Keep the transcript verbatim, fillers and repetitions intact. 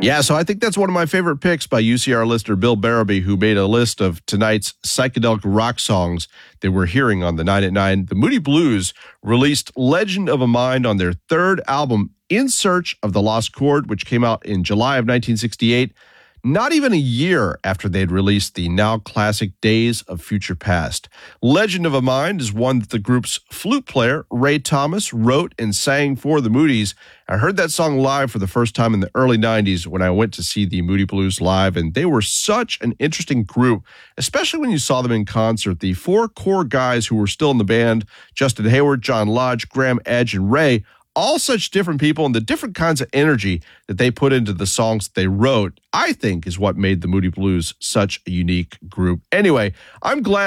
Yeah, so I think that's one of my favorite picks by U C R listener Bill Barabee, who made a list of tonight's psychedelic rock songs that we're hearing on the nine at nine. The Moody Blues released Legend of a Mind on their third album, In Search of the Lost Chord, which came out in July of nineteen sixty-eight. Not even a year after they'd released the now classic Days of Future Past. Legend of a Mind is one that the group's flute player, Ray Thomas, wrote and sang for the Moody's. I heard that song live for the first time in the early nineties when I went to see the Moody Blues live, and they were such an interesting group, especially when you saw them in concert. The four core guys who were still in the band, Justin Hayward, John Lodge, Graham Edge, and Ray, all such different people, and the different kinds of energy that they put into the songs that they wrote, I think, is what made the Moody Blues such a unique group. Anyway, I'm glad